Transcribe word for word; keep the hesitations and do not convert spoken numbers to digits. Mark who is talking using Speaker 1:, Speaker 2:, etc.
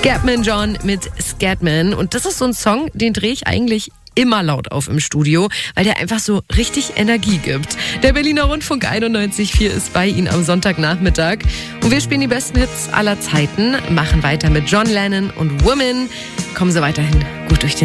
Speaker 1: Scatman John mit Scatman. Und das ist so ein Song, den drehe ich eigentlich immer laut auf im Studio, weil der einfach so richtig Energie gibt. Der Berliner Rundfunk einundneunzig Komma vier ist bei Ihnen am Sonntagnachmittag. Und wir spielen die besten Hits aller Zeiten, machen weiter mit John Lennon und Woman. Kommen Sie weiterhin gut durch den